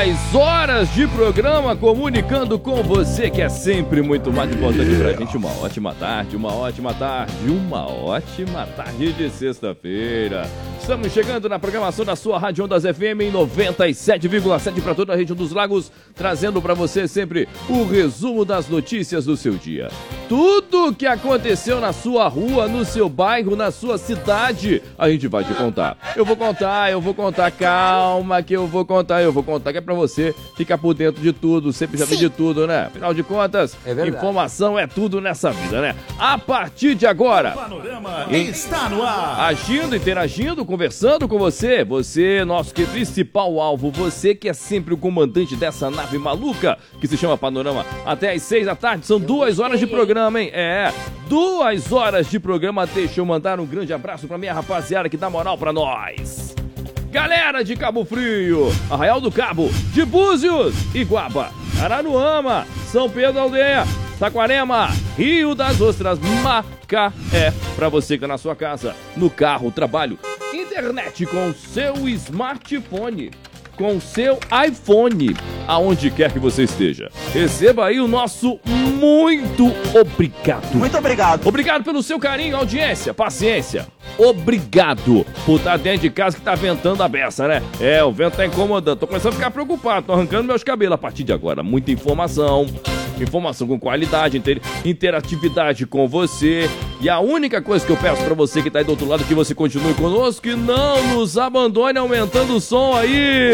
2 horas de programa comunicando com você, que é sempre muito mais importante pra gente. Uma ótima tarde, uma ótima tarde, uma ótima tarde de sexta-feira. Estamos chegando na programação da sua Rádio Ondas FM em 97,7 para toda a região dos Lagos, trazendo para você sempre o resumo das notícias do seu dia. Tudo o que aconteceu na sua rua, no seu bairro, na sua cidade, a gente vai te contar. Eu vou contar, calma que eu vou contar que é pra você ficar por dentro de tudo, sempre saber de tudo, né? Afinal de contas, informação é tudo nessa vida, né? A partir de agora, o Panorama está no ar. Agindo, interagindo, conversando com você, nosso principal alvo, você que é sempre o comandante dessa nave maluca que se chama Panorama, até às 6 da tarde, são 2 horas de programa, hein? 2 horas de programa. Deixa eu mandar um grande abraço pra minha rapaziada que dá moral pra nós. Galera de Cabo Frio, Arraial do Cabo, de Búzios, Iguaba, Araruama, São Pedro da Aldeia, Saquarema, Rio das Ostras, Macaé. Pra você que tá na sua casa, no carro, trabalho, internet com seu smartphone, com seu iPhone, aonde quer que você esteja. Receba aí o nosso muito obrigado. Muito obrigado. Obrigado pelo seu carinho, audiência, paciência. Obrigado por estar dentro de casa que tá ventando a beça, né? O vento tá incomodando. Tô começando a ficar preocupado, tô arrancando meus cabelos a partir de agora. Muita informação com qualidade, interatividade com você. E a única coisa que eu peço pra você que tá aí do outro lado é que você continue conosco e não nos abandone aumentando o som aí.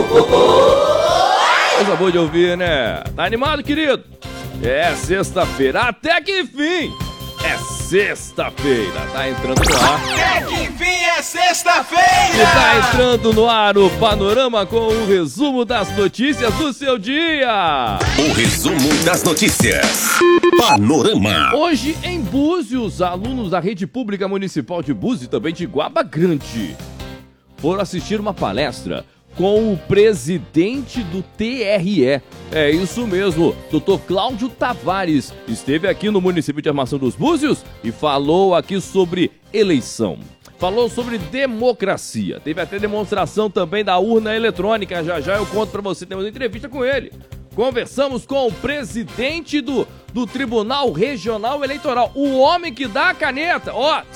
Coisa boa de ouvir, né? Tá animado, querido? É sexta-feira, até que enfim! É sexta-feira, tá entrando no ar. Até que enfim é sexta-feira! E tá entrando no ar o Panorama com o resumo das notícias do seu dia. O resumo das notícias. Panorama. Hoje em Búzios, alunos da Rede Pública Municipal de Búzios e também de Guaba Grande foram assistir uma palestra com o presidente do TRE. É isso mesmo, Dr. Cláudio Tavares esteve aqui no município de Armação dos Búzios e falou aqui sobre eleição. Falou sobre democracia. Teve até demonstração também da urna eletrônica. Já eu conto pra você, temos uma entrevista com ele. Conversamos com o presidente do Tribunal Regional Eleitoral, o homem que dá a caneta.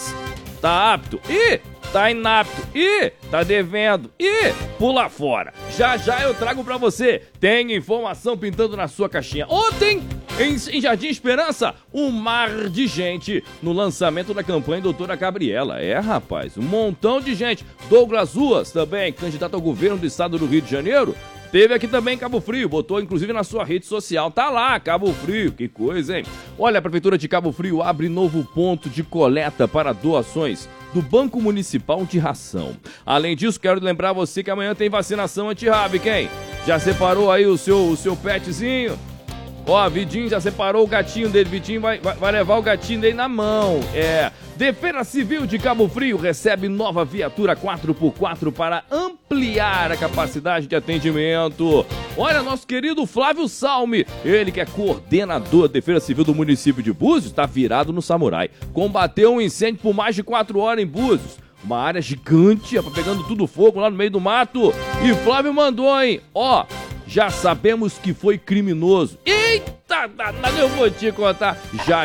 Tá apto. Tá inapto, tá devendo, pula fora. Já eu trago pra você, tem informação pintando na sua caixinha. Ontem, em Jardim Esperança, um mar de gente no lançamento da campanha Doutora Gabriela. Rapaz, um montão de gente. Douglas Ruas também, candidato ao governo do estado do Rio de Janeiro. Teve aqui também em Cabo Frio, botou inclusive na sua rede social. Tá lá, Cabo Frio, que coisa, hein? Olha, a Prefeitura de Cabo Frio abre novo ponto de coleta para doações do Banco Municipal de Ração. Além disso, quero lembrar você que amanhã tem vacinação anti-rábica, hein? Já separou aí o seu petzinho? Vidinho já separou o gatinho dele. Vitinho vai levar o gatinho dele na mão. Defesa Civil de Cabo Frio recebe nova viatura 4x4 para ampliar a capacidade de atendimento. Olha, nosso querido Flávio Salme, ele que é coordenador da Defesa Civil do município de Búzios, está virado no samurai. Combateu um incêndio por mais de 4 horas em Búzios. Uma área gigante, pegando tudo fogo lá no meio do mato. E Flávio mandou, hein? Já sabemos que foi criminoso. Eita, danado, eu vou te contar. Já.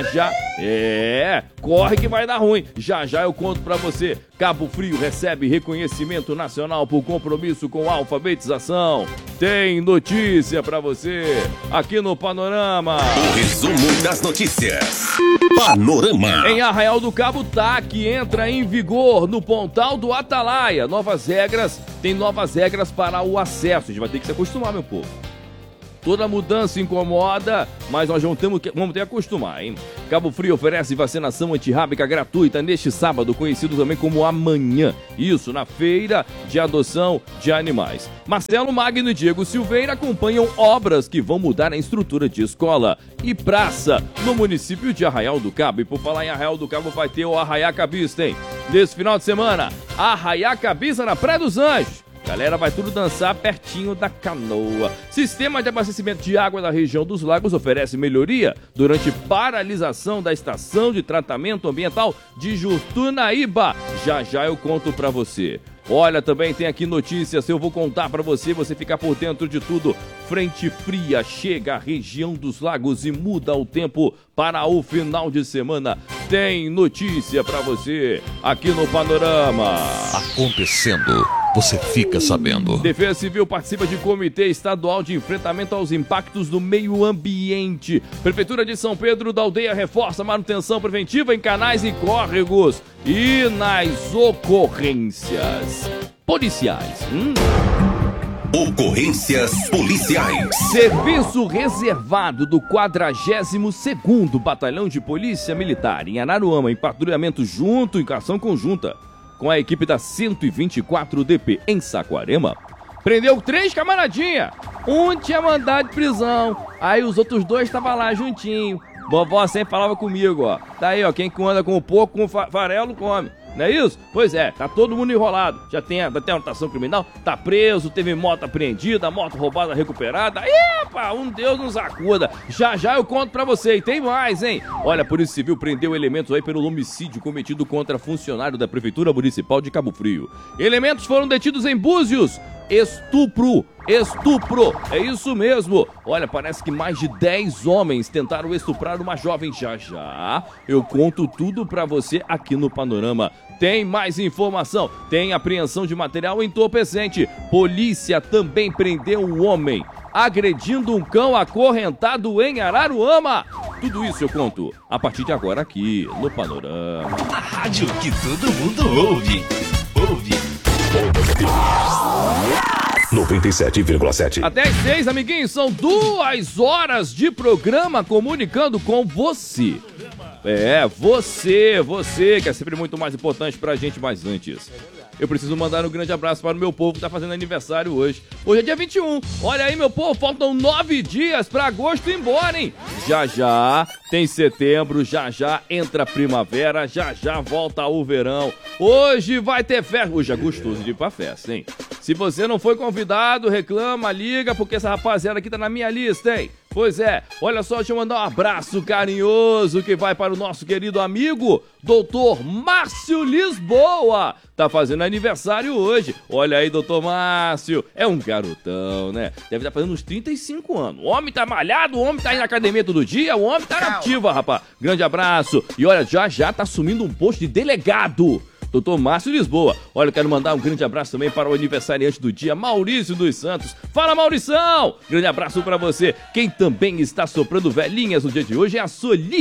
Corre que vai dar ruim. Já eu conto pra você. Cabo Frio recebe reconhecimento nacional por compromisso com a alfabetização. Tem notícia pra você aqui no Panorama. O resumo das notícias. Panorama. Em Arraial do Cabo, que entra em vigor no Pontal do Atalaia. Tem novas regras para o acesso. A gente vai ter que se acostumar, meu povo. Toda mudança incomoda, mas nós vamos ter que acostumar, hein? Cabo Frio oferece vacinação antirrábica gratuita neste sábado, conhecido também como Amanhã. Isso, na Feira de Adoção de Animais. Marcelo Magno e Diego Silveira acompanham obras que vão mudar a estrutura de escola e praça no município de Arraial do Cabo. E por falar em Arraial do Cabo, vai ter o Arraiá Cabista, hein? Nesse final de semana, Arraiá Cabista na Praia dos Anjos. Galera, vai tudo dançar pertinho da canoa. Sistema de abastecimento de água da região dos lagos oferece melhoria durante paralisação da estação de tratamento ambiental de Jurtunaíba. Já eu conto pra você. Olha, também tem aqui notícias, eu vou contar pra você ficar por dentro de tudo. Frente fria chega à região dos lagos e muda o tempo para o final de semana. Tem notícia pra você aqui no Panorama. Acontecendo, você fica sabendo. Defesa Civil participa de Comitê Estadual de Enfrentamento aos Impactos do Meio Ambiente. Prefeitura de São Pedro da Aldeia reforça a manutenção preventiva em canais e córregos e nas ocorrências policiais. Ocorrências policiais. Serviço reservado do 42º Batalhão de Polícia Militar em Araruama, em patrulhamento junto, em ação conjunta com a equipe da 124 DP em Saquarema, prendeu 3 camaradinha. Um tinha mandado de prisão, aí os outros 2 estavam lá juntinho. Vovó sempre falava comigo, ó. Daí, ó, quem anda com o porco, com o farelo, come. Não é isso? Pois é, tá todo mundo enrolado. Já tem anotação criminal, tá preso, teve moto apreendida, moto roubada recuperada. Epa, Deus nos acuda. Já eu conto pra você, e tem mais, hein? Olha, a Polícia Civil prendeu elementos aí pelo homicídio cometido contra funcionário da Prefeitura Municipal de Cabo Frio. Elementos foram detidos em Búzios. Estupro, é isso mesmo. Olha, parece que mais de 10 homens tentaram estuprar uma jovem. Já eu conto tudo pra você aqui no Panorama. Tem mais informação, tem apreensão de material entorpecente. Polícia também prendeu um homem agredindo um cão acorrentado em Araruama. Tudo isso eu conto a partir de agora aqui no Panorama. A rádio que todo mundo ouve. 97,7. Até às 6, amiguinhos, são 2 horas de programa comunicando com você. Você, que é sempre muito mais importante pra gente, mas antes, eu preciso mandar um grande abraço para o meu povo que tá fazendo aniversário hoje. Hoje é dia 21. Olha aí, meu povo, faltam 9 dias pra agosto ir embora, hein? Já tem setembro, já entra a primavera, já volta o verão. Hoje vai ter festa. Hoje é gostoso de ir pra festa, hein? Se você não foi convidado, reclama, liga, porque essa rapaziada aqui tá na minha lista, hein? Pois é, olha só, deixa eu mandar um abraço carinhoso que vai para o nosso querido amigo, doutor Márcio Lisboa. Tá fazendo aniversário hoje. Olha aí, doutor Márcio, é um garotão, né? Deve estar fazendo uns 35 anos. O homem tá malhado, o homem tá aí na academia todo dia, o homem tá na ativa, rapaz. Grande abraço. E olha, já tá assumindo um posto de delegado. Doutor Márcio Lisboa. Olha, eu quero mandar um grande abraço também para o aniversariante do dia, Maurício dos Santos. Fala, Maurição! Grande abraço para você. Quem também está soprando velhinhas no dia de hoje é a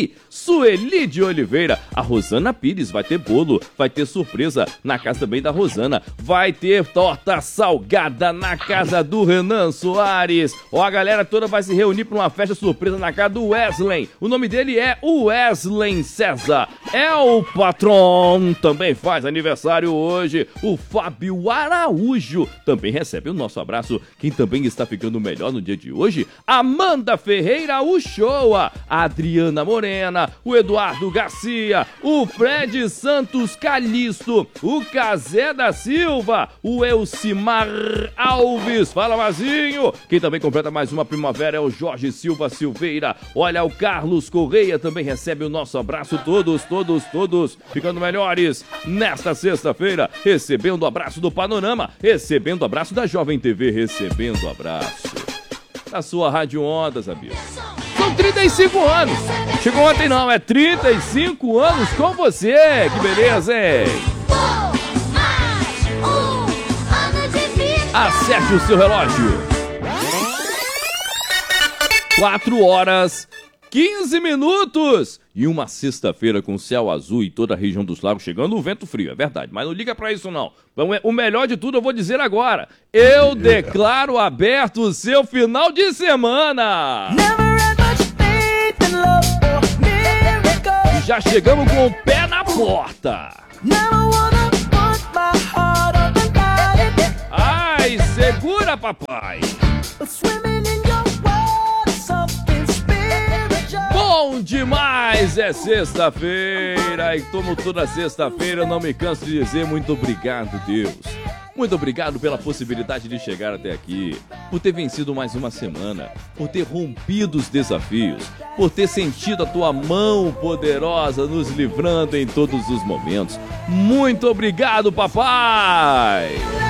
Sueli de Oliveira. A Rosana Pires vai ter bolo, vai ter surpresa na casa também da Rosana. Vai ter torta salgada na casa do Renan Soares. Ó, a galera toda vai se reunir para uma festa surpresa na casa do Wesley. O nome dele é Wesley César. É o patrão, também faz aniversário hoje. O Fábio Araújo também recebe o nosso abraço. Quem também está ficando melhor no dia de hoje? Amanda Ferreira Uchoa, a Adriana Morena, o Eduardo Garcia, o Fred Santos Calixto, o Cazé da Silva, o Elcimar Alves. Fala, Mazinho. Quem também completa mais uma primavera é o Jorge Silva Silveira. Olha, o Carlos Correia também recebe o nosso abraço. Todos ficando melhores nesta sexta-feira, recebendo o abraço do Panorama, recebendo o abraço da Jovem TV, recebendo o abraço da sua Rádio Ondas, amigo. São 35 anos. Chegou ontem não, é 35 anos com você. Que beleza, hein? Acerte o seu relógio. 4 horas 15 minutos e uma sexta-feira com céu azul e toda a região dos lagos chegando o vento frio, é verdade, mas não liga pra isso não. O melhor de tudo eu vou dizer agora. Eu declaro aberto o seu final de semana. E já chegamos com o pé na porta. Ai, segura, papai. Bom demais, é sexta-feira e como toda sexta-feira eu não me canso de dizer muito obrigado, Deus. Muito obrigado pela possibilidade de chegar até aqui. por ter vencido mais uma semana, por ter rompido os desafios, por ter sentido a tua mão poderosa nos livrando em todos os momentos. Muito obrigado, papai!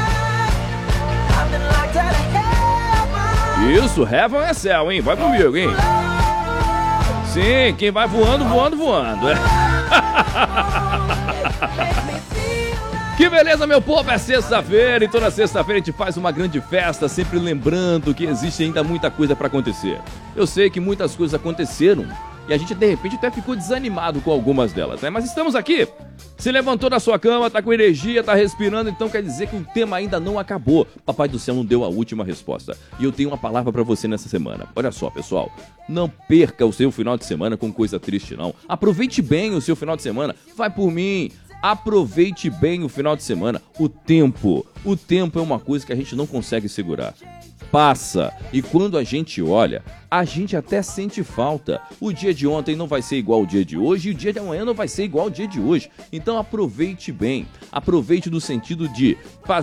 Isso, heaven é céu, hein? Vai comigo, hein? Sim, quem vai voando, voando, voando. Que beleza, meu povo, é sexta-feira e toda sexta-feira a gente faz uma grande festa, sempre lembrando que existe ainda muita coisa pra acontecer. Eu sei que muitas coisas aconteceram e a gente de repente até ficou desanimado com algumas delas, né? Mas estamos aqui, se levantou da sua cama, tá com energia, tá respirando, então quer dizer que o tema ainda não acabou. Papai do céu não deu a última resposta. E eu tenho uma palavra pra você nessa semana. Olha só, pessoal, não perca o seu final de semana com coisa triste, não. Aproveite bem o seu final de semana, vai por mim. Aproveite bem o final de semana. O tempo é uma coisa que a gente não consegue segurar. Passa, e quando a gente olha, a gente até sente falta. O dia de ontem não vai ser igual ao dia de hoje e o dia de amanhã não vai ser igual ao dia de hoje. Então aproveite bem, aproveite no sentido de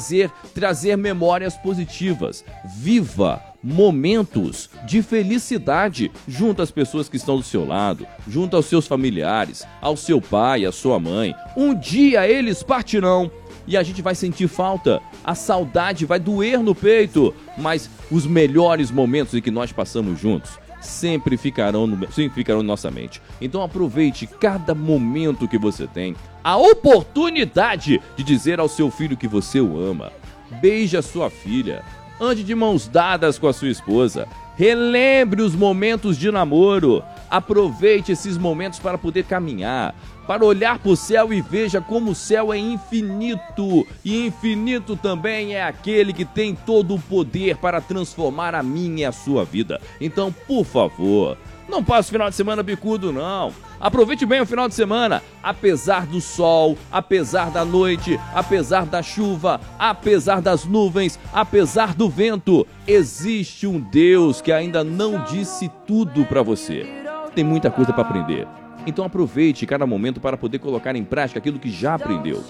trazer memórias positivas. Viva momentos de felicidade junto às pessoas que estão do seu lado, junto aos seus familiares, ao seu pai, à sua mãe. Um dia eles partirão e a gente vai sentir falta, a saudade vai doer no peito, mas os melhores momentos em que nós passamos juntos sempre ficarão na nossa mente. Então aproveite cada momento que você tem, a oportunidade de dizer ao seu filho que você o ama. Beije a sua filha, ande de mãos dadas com a sua esposa, relembre os momentos de namoro, aproveite esses momentos para poder caminhar, para olhar para o céu e veja como o céu é infinito, e infinito também é aquele que tem todo o poder para transformar a minha e a sua vida. Então, por favor, não passe o final de semana bicudo, não. Aproveite bem o final de semana, apesar do sol, apesar da noite, apesar da chuva, apesar das nuvens, apesar do vento. Existe um Deus que ainda não disse tudo para você. Tem muita coisa para aprender. Então aproveite cada momento para poder colocar em prática aquilo que já aprendeu.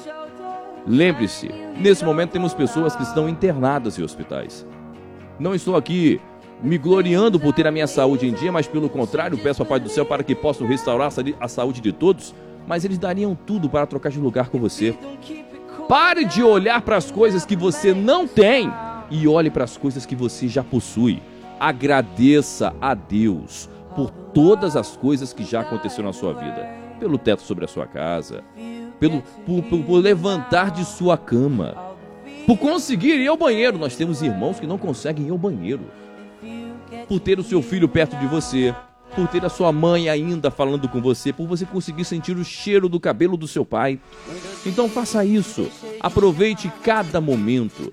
Lembre-se, nesse momento temos pessoas que estão internadas em hospitais. Não estou aqui me gloriando por ter a minha saúde em dia, mas pelo contrário, peço ao Pai do Céu para que possam restaurar a saúde de todos, mas eles dariam tudo para trocar de lugar com você. Pare de olhar para as coisas que você não tem e olhe para as coisas que você já possui. Agradeça a Deus por todas as coisas que já aconteceram na sua vida. Pelo teto sobre a sua casa, por levantar de sua cama, por conseguir ir ao banheiro. Nós temos irmãos que não conseguem ir ao banheiro. Por ter o seu filho perto de você, por ter a sua mãe ainda falando com você, por você conseguir sentir o cheiro do cabelo do seu pai. Então faça isso, aproveite cada momento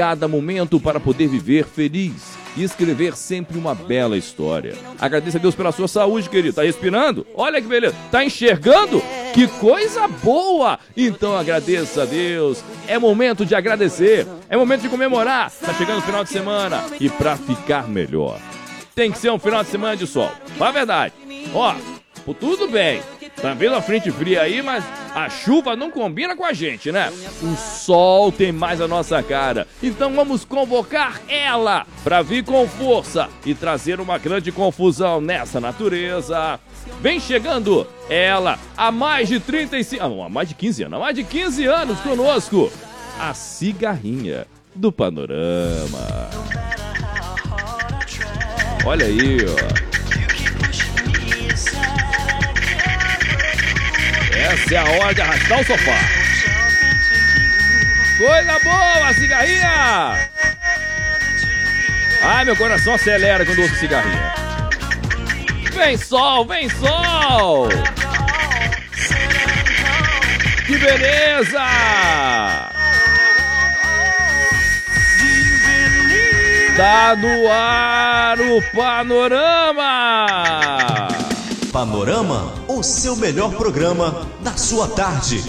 para poder viver feliz e escrever sempre uma bela história. Agradeça a Deus pela sua saúde, querido. Tá respirando? Olha que beleza. Tá enxergando? Que coisa boa! Então agradeça a Deus. É momento de agradecer, é momento de comemorar. Tá chegando o final de semana e pra ficar melhor, tem que ser um final de semana de sol. Fala a verdade. Ó, tudo bem, tá vendo a frente fria aí, mas a chuva não combina com a gente, né? O sol tem mais a nossa cara. Então vamos convocar ela pra vir com força e trazer uma grande confusão nessa natureza. Vem chegando ela, há mais de 35... há mais de 15 anos. Há mais de 15 anos conosco. A cigarrinha do Panorama. Olha aí, ó. Essa é a hora de arrastar o sofá. Coisa boa, cigarrinha! Ai, meu coração acelera quando ouço cigarrinha. Vem sol, vem sol! Que beleza! Tá no ar o Panorama! Panorama, o seu melhor programa da sua tarde.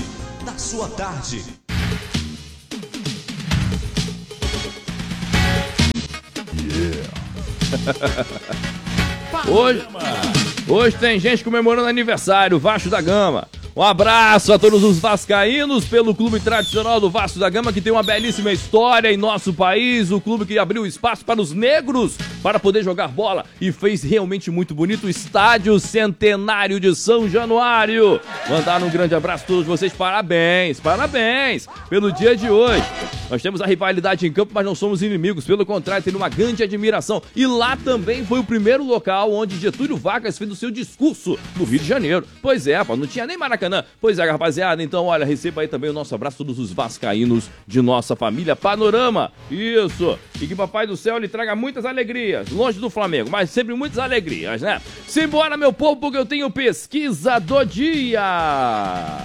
Hoje tem gente comemorando aniversário, Vasco da Gama. Um abraço a todos os vascaínos pelo clube tradicional do Vasco da Gama, que tem uma belíssima história em nosso país, o clube que abriu espaço para os negros para poder jogar bola e fez realmente muito bonito o Estádio Centenário de São Januário. Mandar um grande abraço a todos vocês, parabéns pelo dia de hoje. Nós temos a rivalidade em campo, mas não somos inimigos, pelo contrário, tem uma grande admiração. E lá também foi o primeiro local onde Getúlio Vargas fez o seu discurso no Rio de Janeiro. Pois é, não tinha nem Maracanã. Pois é, rapaziada, então olha, receba aí também o nosso abraço a todos os vascaínos de nossa família Panorama. Isso, e que Papai do Céu lhe traga muitas alegrias, longe do Flamengo, mas sempre muitas alegrias, né? Simbora, meu povo, porque eu tenho pesquisa do dia.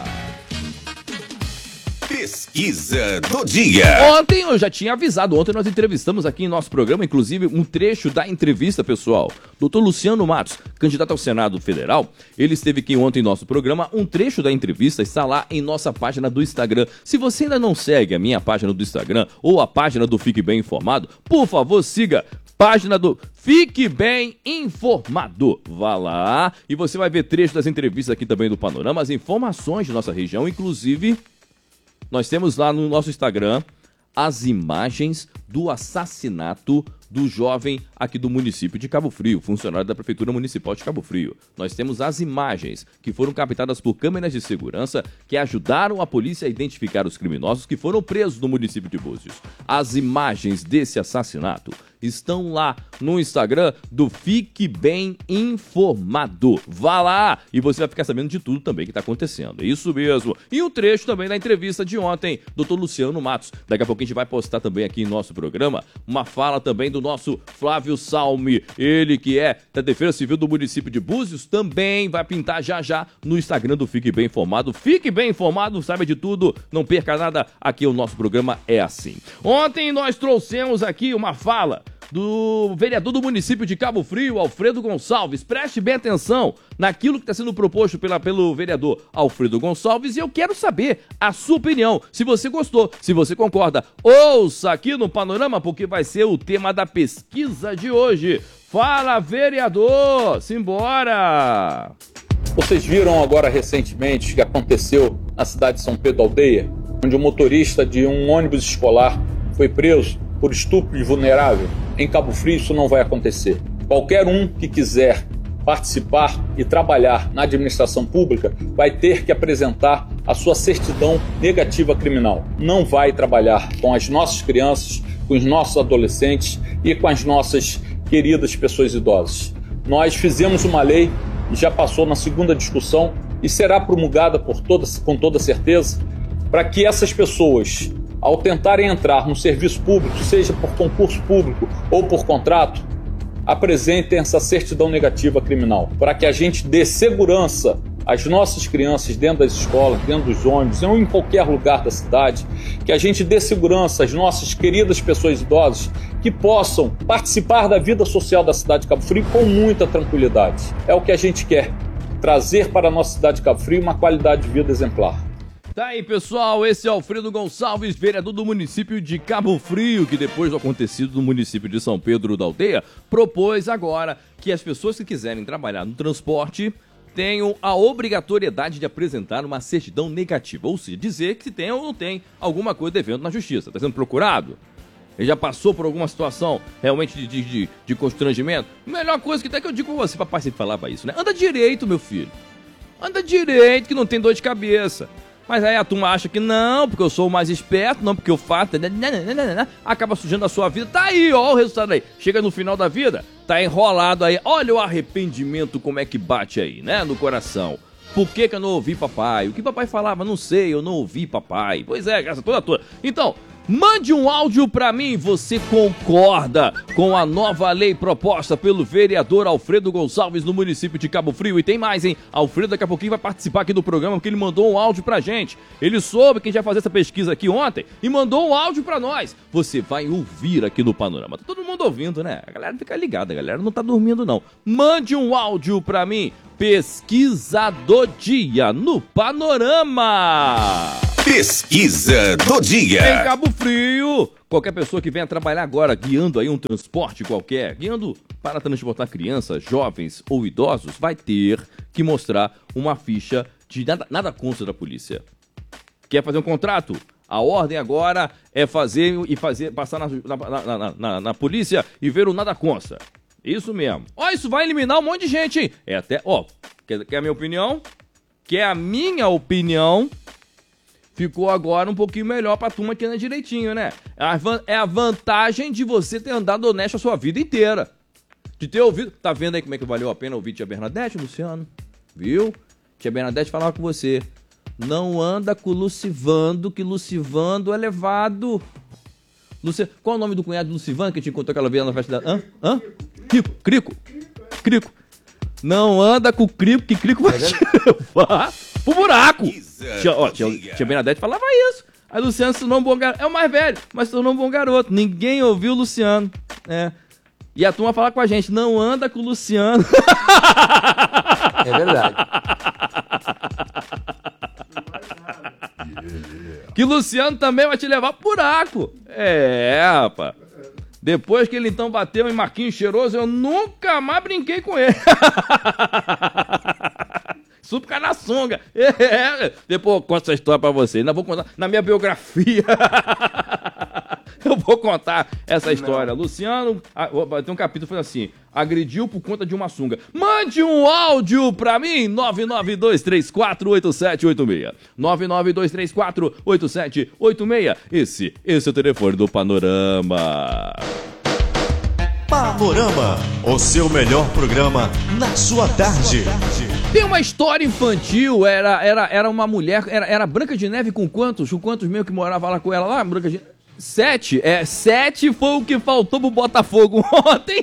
Pesquisa do dia. Ontem eu já tinha avisado, ontem nós entrevistamos aqui em nosso programa, inclusive um trecho da entrevista, pessoal. Dr. Luciano Matos, candidato ao Senado Federal, ele esteve aqui ontem em nosso programa, um trecho da entrevista está lá em nossa página do Instagram. Se você ainda não segue a minha página do Instagram ou a página do Fique Bem Informado, por favor siga. Página do Fique Bem Informado. Vá lá e você vai ver trecho das entrevistas aqui também do Panorama, as informações de nossa região, inclusive nós temos lá no nosso Instagram as imagens do assassinato do jovem aqui do município de Cabo Frio, funcionário da Prefeitura Municipal de Cabo Frio. Nós temos as imagens que foram captadas por câmeras de segurança que ajudaram a polícia a identificar os criminosos que foram presos no município de Búzios. As imagens desse assassinato estão lá no Instagram do Fique Bem Informado. Vá lá e você vai ficar sabendo de tudo também que está acontecendo. É isso mesmo. E um trecho também da entrevista de ontem, Dr. Luciano Matos. Daqui a pouco a gente vai postar também aqui em nosso programa uma fala também do nosso Flávio Salme. Ele que é da Defesa Civil do município de Búzios, também vai pintar já no Instagram do Fique Bem Informado. Fique bem informado, saiba de tudo, não perca nada. Aqui o nosso programa é assim. Ontem nós trouxemos aqui uma fala do vereador do município de Cabo Frio, Alfredo Gonçalves. Preste bem atenção naquilo que está sendo proposto pelo vereador Alfredo Gonçalves e eu quero saber a sua opinião, se você gostou, se você concorda. Ouça aqui no Panorama, porque vai ser o tema da pesquisa de hoje. Fala, vereador! Simbora! Vocês viram agora recentemente o que aconteceu na cidade de São Pedro Aldeia, onde o motorista de um ônibus escolar foi preso por estupro de vulnerável? Em Cabo Frio isso não vai acontecer. Qualquer um que quiser participar e trabalhar na administração pública vai ter que apresentar a sua certidão negativa criminal. Não vai trabalhar com as nossas crianças, com os nossos adolescentes e com as nossas queridas pessoas idosas. Nós fizemos uma lei e já passou na segunda discussão e será promulgada com toda certeza para que essas pessoas, ao tentarem entrar no serviço público, seja por concurso público ou por contrato, apresentem essa certidão negativa criminal, para que a gente dê segurança às nossas crianças dentro das escolas, dentro dos ônibus, ou em qualquer lugar da cidade, que a gente dê segurança às nossas queridas pessoas idosas que possam participar da vida social da cidade de Cabo Frio com muita tranquilidade. É o que a gente quer, trazer para a nossa cidade de Cabo Frio uma qualidade de vida exemplar. Tá aí, pessoal, esse é Alfredo Gonçalves, vereador do município de Cabo Frio, que depois do acontecido no município de São Pedro da Aldeia, propôs agora que as pessoas que quiserem trabalhar no transporte tenham a obrigatoriedade de apresentar uma certidão negativa, ou seja, dizer que se tem ou não tem alguma coisa devendo na justiça. Está sendo procurado? Ele já passou por alguma situação realmente de constrangimento? Melhor coisa que tem que eu digo pra você, papai sempre falava isso, né? Anda direito, meu filho. Anda direito que não tem dor de cabeça. Mas aí a turma acha que não, porque eu sou o mais esperto, não, porque eu faço, acaba sujando a sua vida. Tá aí, ó o resultado aí. Chega no final da vida, tá enrolado aí. Olha o arrependimento como é que bate aí, né, no coração. Por que eu não ouvi papai? O que papai falava? Não sei, eu não ouvi papai. Pois é, essa toda. Então, mande um áudio pra mim, você concorda com a nova lei proposta pelo vereador Alfredo Gonçalves no município de Cabo Frio? E tem mais, hein? Alfredo daqui a pouquinho vai participar aqui do programa porque ele mandou um áudio pra gente. Ele soube que a gente ia fazer essa pesquisa aqui ontem e mandou um áudio pra nós. Você vai ouvir aqui no Panorama. Tá todo mundo ouvindo, né? A galera fica ligada, a galera não tá dormindo não. Mande um áudio pra mim. Pesquisa do dia no Panorama. Pesquisa do dia. Em Cabo Frio, qualquer pessoa que venha trabalhar agora guiando aí um transporte qualquer, guiando para transportar crianças, jovens ou idosos, vai ter que mostrar uma ficha nada consta da polícia. Quer fazer um contrato? A ordem agora é passar na polícia e ver o nada consta. Isso mesmo. Isso vai eliminar um monte de gente, hein? Quer a minha opinião? Quer a minha opinião? Ficou agora um pouquinho melhor pra turma que anda direitinho, né? É a vantagem de você ter andado honesto a sua vida inteira. De ter ouvido... Tá vendo aí como é que valeu a pena ouvir tia Bernadette, Luciano? Viu? Tia Bernadette falava com você. Não anda com o Lucivando, que Lucivando é levado. Qual é o nome do cunhado do Lucivando que a gente encontrou aquela vez na festa da... Crico. Não anda com o Crico, que Crico vai te levar pro buraco. Tia Bernadette falava isso. Aí Luciano se tornou um bom garoto. É o mais velho, mas se tornou um bom garoto. Ninguém ouviu o Luciano. E a turma fala com a gente, não anda com o Luciano. É verdade. Que Luciano também vai te levar pro buraco. Rapaz. Depois que ele então bateu em Marquinhos Cheiroso, eu nunca mais brinquei com ele. Super na sunga. Depois eu conto essa história pra você. Ainda vou contar na minha biografia. Eu vou contar essa história. Luciano, tem um capítulo falando assim: agrediu por conta de uma sunga. Mande um áudio pra mim, 992348786. 992348786. Esse é o telefone do Panorama. Panorama, o seu melhor programa na sua tarde. Tem uma história infantil, era uma mulher, era Branca de Neve com quantos? Com quantos meio que morava lá com ela lá, Branca de Neve? 7, 7 foi o que faltou pro Botafogo ontem.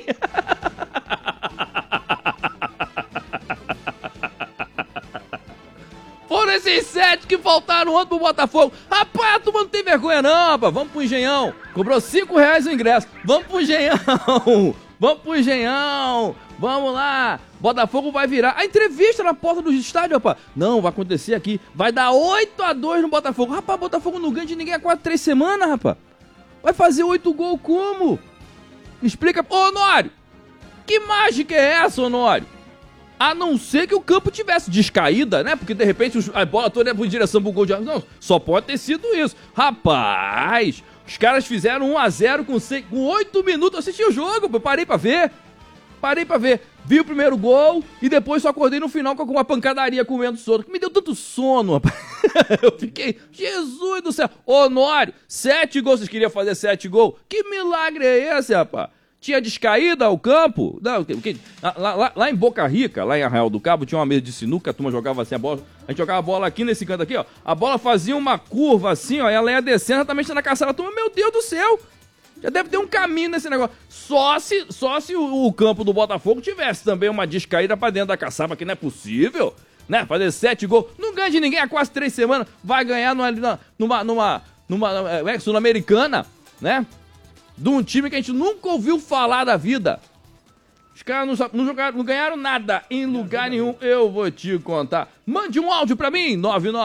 Foram esses 7 que faltaram ontem pro Botafogo. Rapaz, tu não tem vergonha não, rapaz. Vamos pro Engenhão. Cobrou R$5 o ingresso. Vamos pro Engenhão. Vamos pro Engenhão. Vamos lá. Botafogo vai virar. A entrevista na porta do estádio, rapaz. Não, vai acontecer aqui. Vai dar 8-2 no Botafogo. Rapaz, Botafogo não ganha de ninguém há quase 3 semanas, rapaz. Vai fazer 8 gols como? Explica. Ô, Honório, que mágica é essa, Honório? A não ser que o campo tivesse descaída, né? Porque, de repente, a bola toda ia em direção pro gol de... Não, só pode ter sido isso. Rapaz, os caras fizeram 1-0 com 8 minutos. Eu assisti o jogo, eu parei pra ver. Vi o primeiro gol e depois só acordei no final com uma pancadaria comendo sono. Que me deu tanto sono, rapaz. Eu fiquei, Jesus do céu. Honório, 7 gols. Vocês queriam fazer 7 gols? Que milagre é esse, rapaz? Tinha descaída ao campo? Não, lá em Boca Rica, lá em Arraial do Cabo, tinha uma mesa de sinuca, a turma jogava assim a bola. A gente jogava a bola aqui nesse canto aqui, ó. A bola fazia uma curva assim, ó, e ela ia descendo exatamente na caçada. A turma, meu Deus do céu. Já deve ter um caminho nesse negócio. Só se o campo do Botafogo tivesse também uma descaída pra dentro da caçapa, que não é possível, né? Fazer 7 gols. Não ganha de ninguém há quase 3 semanas. Vai ganhar numa Sul-Americana, né? De um time que a gente nunca ouviu falar da vida. Os caras não ganharam nada em lugar nenhum. Eu vou te contar. Mande um áudio pra mim.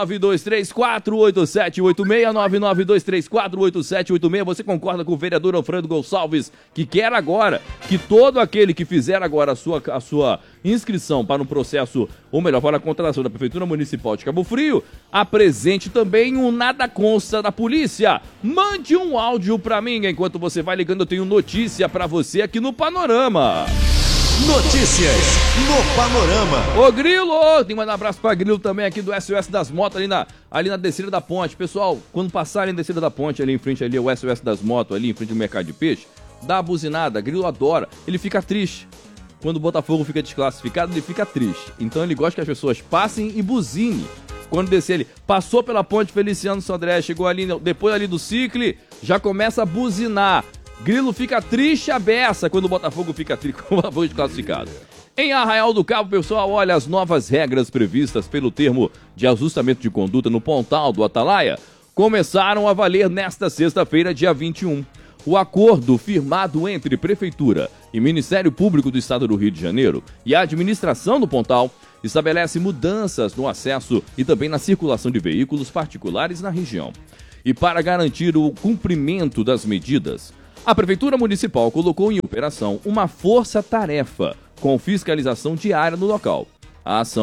992348786. 992348786. Você concorda com o vereador Alfredo Gonçalves, que quer agora que todo aquele que fizer agora a sua inscrição para um processo, ou melhor, para a contratação da Prefeitura Municipal de Cabo Frio, apresente também um nada consta da polícia. Mande um áudio pra mim. Enquanto você vai ligando, eu tenho notícia pra você aqui no Panorama. Notícias no Panorama. Ô Grilo, tem que mandar um abraço pra Grilo também aqui do SOS das Motos ali na descida da ponte. Pessoal, quando passarem na descida da ponte ali em frente ali, o SOS das Motos ali em frente ao mercado de peixe, dá a buzinada. Grilo adora, ele fica triste. Quando o Botafogo fica desclassificado, ele fica triste. Então ele gosta que as pessoas passem e buzine. Quando descer ele, passou pela ponte Feliciano Sodré, chegou ali, depois ali do Cicle, já começa a buzinar. Grilo fica triste a beça quando o Botafogo fica triste com o Botafogo desclassificado. Em Arraial do Cabo, pessoal, olha as novas regras previstas pelo termo de ajustamento de conduta no Pontal do Atalaia começaram a valer nesta sexta-feira, dia 21. O acordo firmado entre Prefeitura e Ministério Público do Estado do Rio de Janeiro e a administração do Pontal estabelece mudanças no acesso e também na circulação de veículos particulares na região. E para garantir o cumprimento das medidas, a Prefeitura Municipal colocou em operação uma força-tarefa com fiscalização diária no local. A ação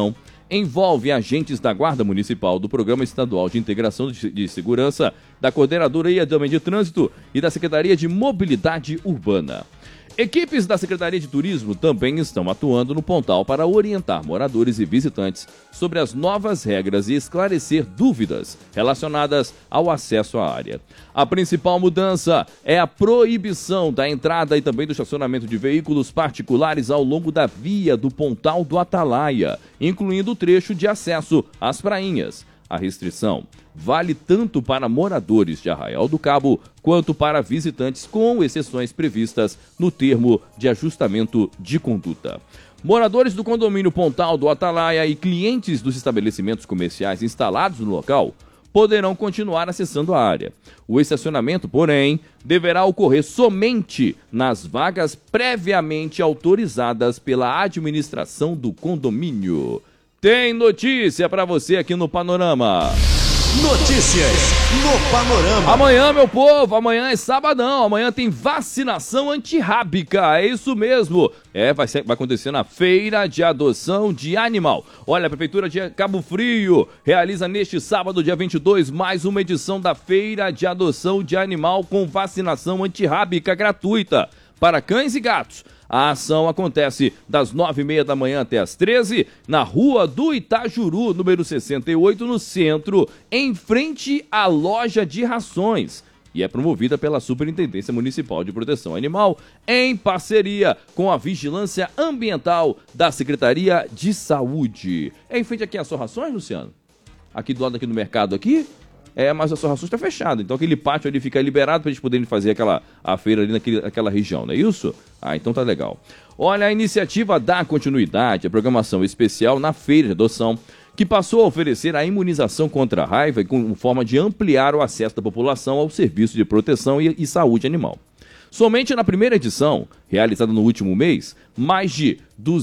envolve agentes da Guarda Municipal, do Programa Estadual de Integração de Segurança, da Coordenadoria de Trânsito e da Secretaria de Mobilidade Urbana. Equipes da Secretaria de Turismo também estão atuando no Pontal para orientar moradores e visitantes sobre as novas regras e esclarecer dúvidas relacionadas ao acesso à área. A principal mudança é a proibição da entrada e também do estacionamento de veículos particulares ao longo da via do Pontal do Atalaia, incluindo o trecho de acesso às prainhas. A restrição vale tanto para moradores de Arraial do Cabo quanto para visitantes, com exceções previstas no termo de ajustamento de conduta. Moradores do condomínio Pontal do Atalaia e clientes dos estabelecimentos comerciais instalados no local poderão continuar acessando a área. O estacionamento, porém, deverá ocorrer somente nas vagas previamente autorizadas pela administração do condomínio. Tem notícia para você aqui no Panorama. Notícias no Panorama. Amanhã, meu povo, amanhã é sabadão, amanhã tem vacinação antirrábica, é isso mesmo. Vai acontecer na Feira de Adoção de Animal. Olha, a Prefeitura de Cabo Frio realiza neste sábado, dia 22, mais uma edição da Feira de Adoção de Animal com vacinação antirrábica gratuita para cães e gatos. A ação acontece das 9h30 da manhã até as 13h, na Rua do Itajuru, número 68, no centro, em frente à loja de rações. E é promovida pela Superintendência Municipal de Proteção Animal, em parceria com a Vigilância Ambiental da Secretaria de Saúde. É em frente aqui a Só Rações, Luciano? Aqui do lado aqui no mercado aqui? Mas a Só Rações está fechada, então aquele pátio ali fica liberado para eles poderem fazer a feira ali naquela região, não é isso? Então tá legal. Olha, a iniciativa dá continuidade à programação especial na Feira de Adoção, que passou a oferecer a imunização contra a raiva com forma de ampliar o acesso da população ao serviço de proteção e saúde animal. Somente na primeira edição, realizada no último mês, mais de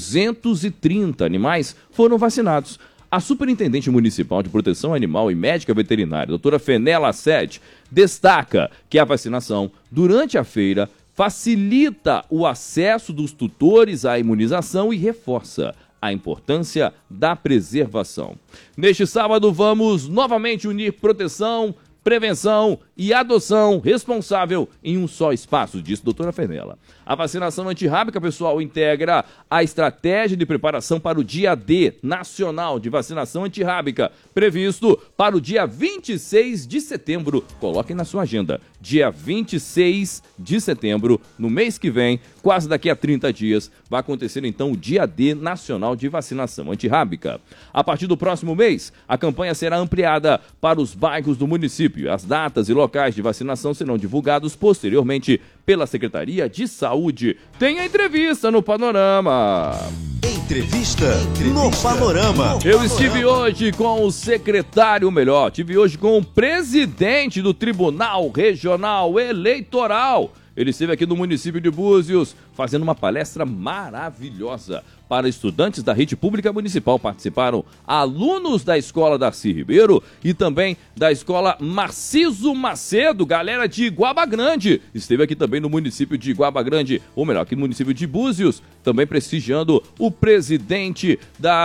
230 animais foram vacinados. A Superintendente Municipal de Proteção Animal e Médica Veterinária, doutora Fenela Sede, destaca que a vacinação durante a feira facilita o acesso dos tutores à imunização e reforça a importância da preservação. Neste sábado, vamos novamente unir proteção, prevenção e adoção responsável em um só espaço, disse a doutora Fenela. A vacinação antirrábica, pessoal, integra a estratégia de preparação para o Dia D Nacional de Vacinação Antirrábica, previsto para o dia 26 de setembro. Coloquem na sua agenda, dia 26 de setembro, no mês que vem, quase daqui a 30 dias, vai acontecer então o Dia D Nacional de Vacinação Antirrábica. A partir do próximo mês, a campanha será ampliada para os bairros do município. As datas e locais de vacinação serão divulgados posteriormente pela Secretaria de Saúde. Tem a entrevista no Panorama. Entrevista no Panorama. Eu estive hoje com o secretário, estive hoje com o presidente do Tribunal Regional Eleitoral. Ele esteve aqui no município de Búzios fazendo uma palestra maravilhosa para estudantes da rede pública municipal. Participaram alunos da Escola Darcy Ribeiro e também da Escola Marciso Macedo, galera de Iguaba Grande. Esteve aqui também no município de Iguaba Grande, ou melhor, aqui no município de Búzios, também prestigiando o presidente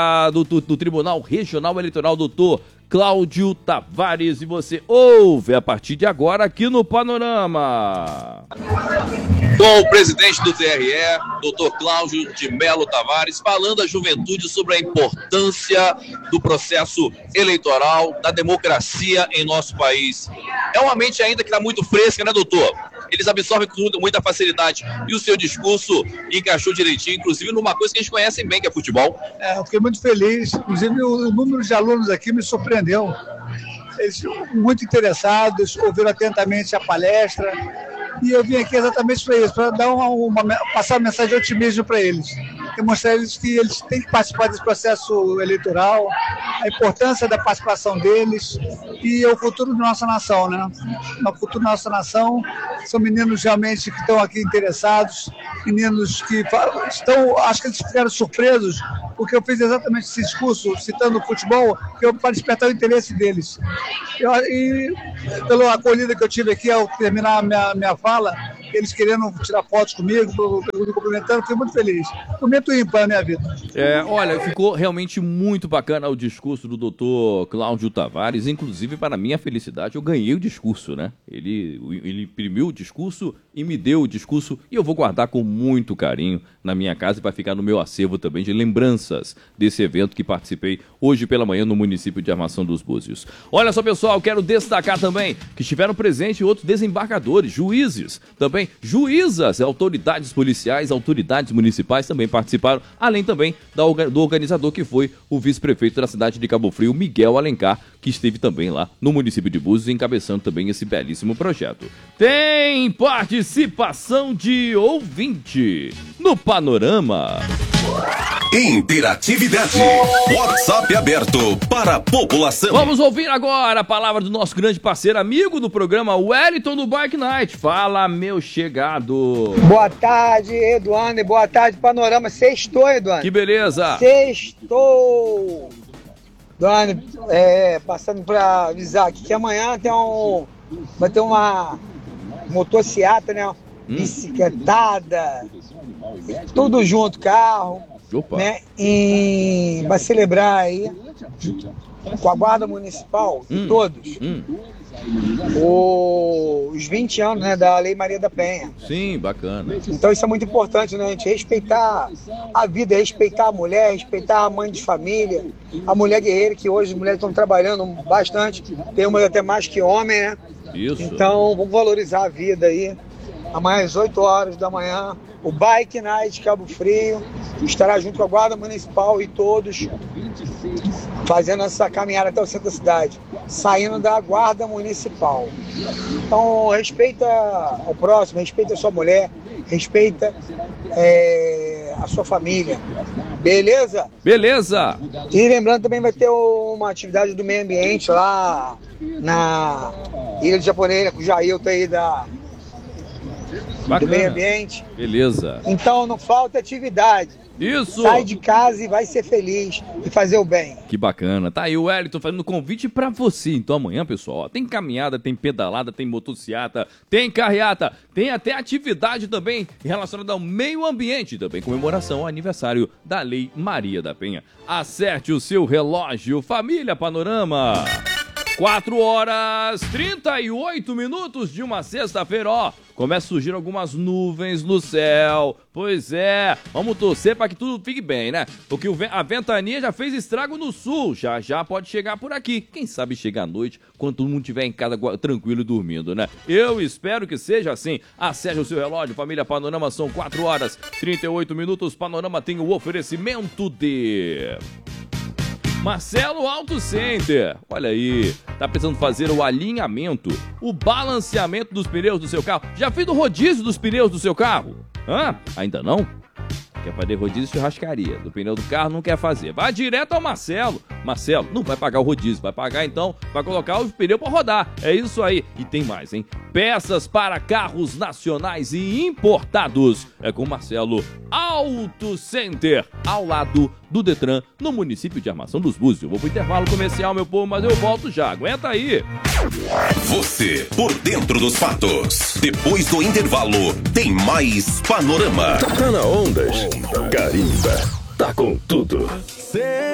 do Tribunal Regional Eleitoral, doutor Cláudio Tavares, e você ouve a partir de agora aqui no Panorama. Com o presidente do TRE, doutor Cláudio de Melo Tavares, falando à juventude sobre a importância do processo eleitoral, da democracia em nosso país. É uma mente ainda que está muito fresca, né, doutor? Eles absorvem com muita facilidade. E o seu discurso encaixou direitinho, inclusive numa coisa que a gente conhece bem, que é futebol. Eu fiquei muito feliz. Inclusive, o número de alunos aqui me surpreendeu. Eles muito interessados, ouviram atentamente a palestra. E eu vim aqui exatamente para isso, para dar passar uma mensagem de otimismo para eles. Demonstrar eles que eles têm que participar desse processo eleitoral, a importância da participação deles e o futuro da nossa nação, né? O futuro da nossa nação são meninos realmente que estão aqui interessados, meninos que estão, acho que eles ficaram surpresos, porque eu fiz exatamente esse discurso, citando o futebol, para despertar o interesse deles. E pela acolhida que eu tive aqui ao terminar a minha fala, eles querendo tirar fotos comigo, me cumprimentando, fiquei muito feliz. Momento ímpar na minha vida. Olha, ficou realmente muito bacana o discurso do doutor Cláudio Tavares, inclusive para minha felicidade eu ganhei o discurso, né? Ele imprimiu o discurso e me deu o discurso e eu vou guardar com muito carinho na minha casa e vai ficar no meu acervo também de lembranças desse evento que participei hoje pela manhã no município de Armação dos Búzios. Olha só, pessoal, quero destacar também que estiveram presentes outros desembargadores, juízes, também juízas, autoridades policiais, autoridades municipais também participaram, além também do organizador que foi o vice-prefeito da cidade de Cabo Frio, Miguel Alencar, que esteve também lá no município de Búzios, encabeçando também esse belíssimo projeto. Tem participação de ouvinte no Panorama. Interatividade. WhatsApp aberto para a população. Vamos ouvir agora a palavra do nosso grande parceiro, amigo do programa, Wellington do Bike Night. Fala, meu chegado. Boa tarde, Eduardo, e boa tarde, Panorama. Sextou, Eduardo. Que beleza. Sextou. Eduardo, passando para avisar aqui que amanhã vai ter uma motociata, né? Bicicletada, tudo junto, carro. Opa. Né? E vai celebrar aí com a Guarda Municipal, todos, os 20 anos, né, da Lei Maria da Penha. Sim, bacana. Então isso é muito importante, né? A gente respeitar a vida, respeitar a mulher, respeitar a mãe de família, a mulher guerreira, que hoje as mulheres estão trabalhando bastante, tem umas até mais que homem, né? Isso. Então vamos valorizar a vida aí. Amanhã às 8 horas da manhã, o Bike Night Cabo Frio estará junto com a Guarda Municipal e todos fazendo essa caminhada até o centro da cidade, saindo da Guarda Municipal. Então respeita o próximo, respeita a sua mulher, respeita a sua família. Beleza? Beleza! E lembrando, também vai ter uma atividade do meio ambiente lá na Ilha de Japoneira, com o Jailton aí do meio ambiente. Beleza. Então não falta atividade. Isso! Sai de casa e vai ser feliz e fazer o bem. Que bacana. Tá aí o Wellington fazendo convite pra você. Então amanhã, pessoal, ó, tem caminhada, tem pedalada, tem motociata, tem carreata, tem até atividade também relacionada ao meio ambiente. Também comemoração ao aniversário da Lei Maria da Penha. Acerte o seu relógio, família Panorama. 4h38 de uma sexta-feira, ó. Começa a surgir algumas nuvens no céu. Pois é, vamos torcer para que tudo fique bem, né? Porque a ventania já fez estrago no sul. Já pode chegar por aqui. Quem sabe chegar à noite, quando todo mundo estiver em casa tranquilo e dormindo, né? Eu espero que seja assim. Acerte o seu relógio, família Panorama, são 4h38. Panorama tem o oferecimento de Marcelo Auto Center. Olha aí, tá precisando fazer o alinhamento, o balanceamento dos pneus do seu carro. Já fez o rodízio dos pneus do seu carro? Ainda não? Quer fazer rodízio de churrascaria, do pneu do carro não quer fazer. Vai direto ao Marcelo. Marcelo não vai pagar o rodízio, vai pagar então, vai colocar o pneu para rodar. É isso aí. E tem mais, hein? Peças para carros nacionais e importados. É com o Marcelo Auto Center, ao lado do Detran, no município de Armação dos Búzios. Eu vou pro intervalo comercial, meu povo, mas eu volto já. Aguenta aí. Você por dentro dos fatos. Depois do intervalo, tem mais Panorama. Tá na onda, Carimba. Tá com tudo.